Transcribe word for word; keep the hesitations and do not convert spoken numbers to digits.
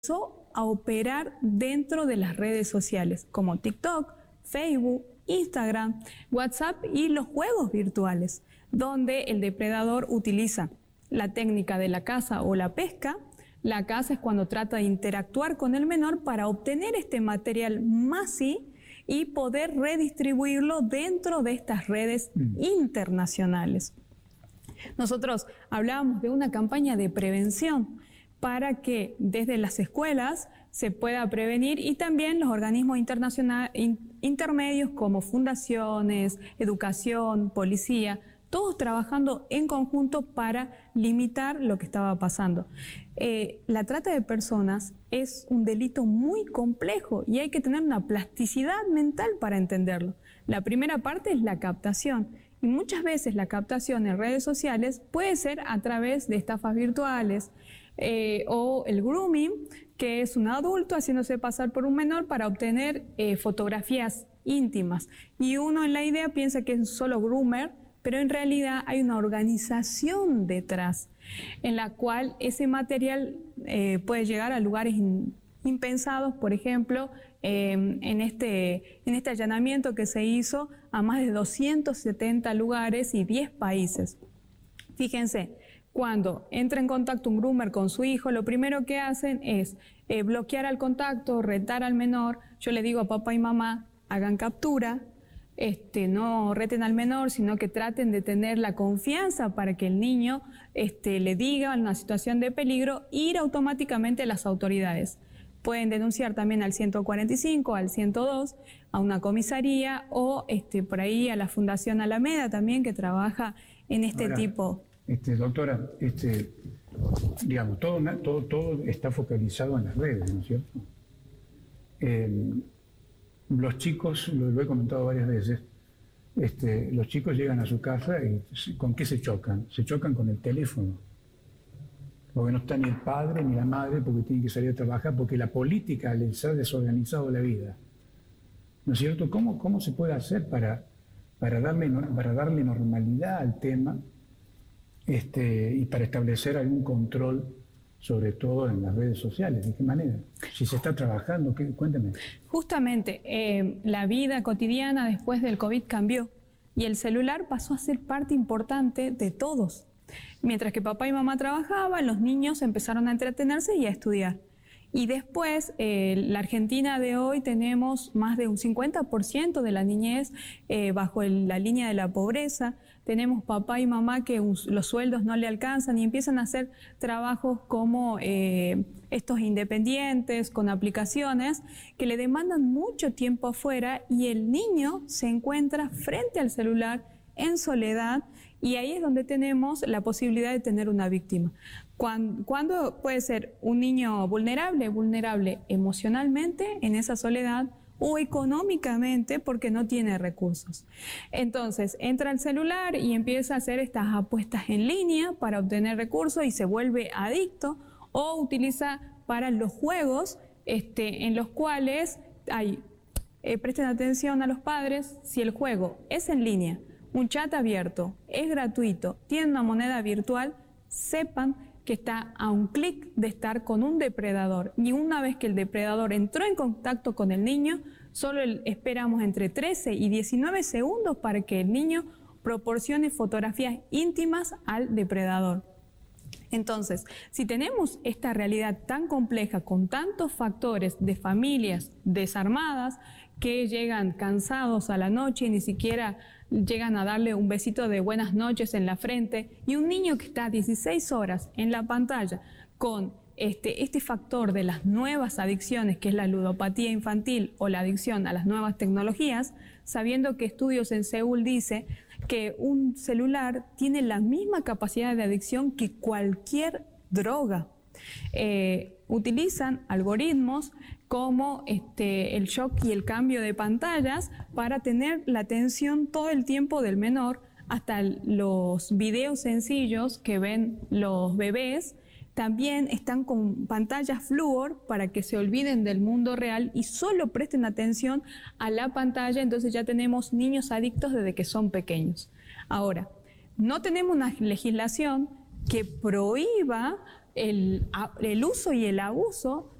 empezó a operar dentro de las redes sociales como TikTok, Facebook, Instagram, WhatsApp y los juegos virtuales, donde el depredador utiliza la técnica de la caza o la pesca. La caza es cuando trata de interactuar con el menor para obtener este material masivo y poder redistribuirlo dentro de estas redes internacionales. Nosotros hablábamos de una campaña de prevención para que desde las escuelas se pueda prevenir y también los organismos internacionales intermedios como fundaciones, educación, policía, todos trabajando en conjunto para limitar lo que estaba pasando. Eh, la trata de personas es un delito muy complejo y hay que tener una plasticidad mental para entenderlo. La primera parte es la captación. Y muchas veces la captación en redes sociales puede ser a través de estafas virtuales eh, o el grooming, que es un adulto haciéndose pasar por un menor para obtener eh, fotografías íntimas. Y uno en la idea piensa que es solo groomer, pero en realidad hay una organización detrás en la cual ese material eh, puede llegar a lugares in, impensados. Por ejemplo, eh, en, este, en este allanamiento que se hizo a más de doscientos setenta lugares y diez países. Fíjense, cuando entra en contacto un groomer con su hijo, lo primero que hacen es eh, bloquear al contacto, retar al menor. Yo le digo a papá y mamá, hagan captura, este, no reten al menor, sino que traten de tener la confianza para que el niño este, le diga en una situación de peligro, ir automáticamente a las autoridades. Pueden denunciar también al ciento cuarenta y cinco, al ciento dos, a una comisaría o este, por ahí a la Fundación Alameda también, que trabaja en este Ahora, tipo. Este, doctora, este, digamos, todo, todo, todo está focalizado en las redes, ¿no es cierto? Eh, los chicos, lo, lo he comentado varias veces, este, los chicos llegan a su casa y ¿con qué se chocan? Se chocan con el teléfono. Porque no está ni el padre ni la madre, porque tienen que salir a trabajar, porque la política les ha desorganizado la vida. ¿No es cierto? ¿Cómo, cómo se puede hacer para, para, darle, para darle normalidad al tema este, y para establecer algún control, sobre todo en las redes sociales? ¿De qué manera? Si se está trabajando, ¿qué? Cuéntame. Justamente, eh, la vida cotidiana después del COVID cambió y el celular pasó a ser parte importante de todos. Mientras que papá y mamá trabajaban, los niños empezaron a entretenerse y a estudiar. Y después, eh, la Argentina de hoy tenemos más de un cincuenta por ciento de la niñez eh, bajo el, la línea de la pobreza. Tenemos papá y mamá que un, los sueldos no le alcanzan y empiezan a hacer trabajos como eh, estos independientes, con aplicaciones, que le demandan mucho tiempo afuera y el niño se encuentra frente al celular en soledad. Y ahí es donde tenemos la posibilidad de tener una víctima. ¿Cuándo, ¿Cuándo puede ser un niño vulnerable? Vulnerable emocionalmente en esa soledad o económicamente porque no tiene recursos. Entonces entra al celular y empieza a hacer estas apuestas en línea para obtener recursos y se vuelve adicto, o utiliza para los juegos este, en los cuales hay, eh, presten atención a los padres, si el juego es en línea, un chat abierto, es gratuito, tiene una moneda virtual, sepan que está a un clic de estar con un depredador. Y una vez que el depredador entró en contacto con el niño, solo esperamos entre trece y diecinueve segundos para que el niño proporcione fotografías íntimas al depredador. Entonces, si tenemos esta realidad tan compleja con tantos factores de familias desarmadas que llegan cansados a la noche y ni siquiera llegan a darle un besito de buenas noches en la frente, y un niño que está dieciséis horas en la pantalla con este, este factor de las nuevas adicciones, que es la ludopatía infantil o la adicción a las nuevas tecnologías, sabiendo que estudios en Seúl dice que un celular tiene la misma capacidad de adicción que cualquier droga. Eh, utilizan algoritmos como este, el shock y el cambio de pantallas para tener la atención todo el tiempo del menor, hasta los videos sencillos que ven los bebés también están con pantallas flúor para que se olviden del mundo real y solo presten atención a la pantalla. Entonces ya tenemos niños adictos desde que son pequeños. Ahora, no tenemos una legislación que prohíba el, el uso y el abuso